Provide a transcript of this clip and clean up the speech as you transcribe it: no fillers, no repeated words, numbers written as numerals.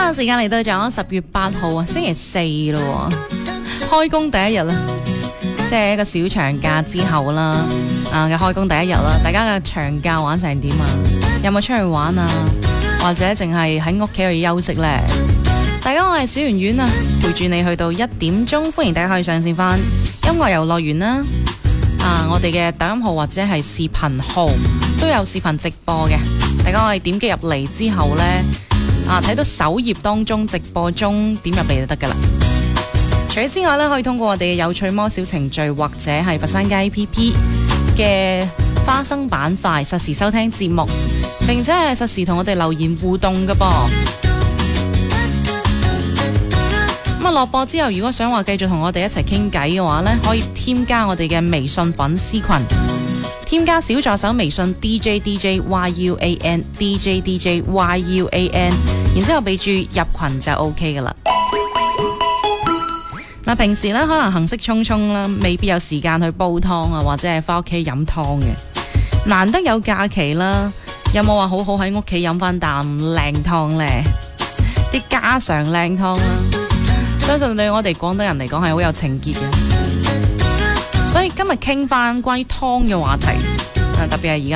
下時間嚟到咗10月8號啊，星期四咯，開工第一日啦，即係一個小長假之後啦，嘅開工第一日啦，大家嘅長假玩成點啊？有冇出去玩啊？或者淨係喺屋企去休息呢？大家好，我係小圓圓啊，陪住你去到1點鐘，歡迎大家可以上線翻音樂遊樂園啦。我哋嘅抖音號或者係視頻號都有視頻直播嘅，大家可以點擊入嚟之後呢，睇到首頁當中直播中點入嚟就得噶啦。除此之外呢，可以通過我哋嘅有趣魔小程序或者係佛山街 APP 嘅花生板塊實時收聽節目，並且係實時同我哋留言互動噶噃。咁落播之後，如果想話繼續同我哋一齊傾偈嘅話呢，可以添加我哋嘅微信粉絲群，添加小助手微信 DJDJYUAN DJDJYUAN， 然之後備注入群就 OK 噶啦。平時呢，可能行色匆匆啦，未必有時間去煲湯啊，或者係翻屋企飲湯嘅。難得有假期啦，有冇話好好喺屋企飲翻啖靚湯呢？啲家常靚湯啦。相信對我哋廣東人嚟講係好有情結嘅，所以今日傾翻關於湯嘅話題，特別係而家。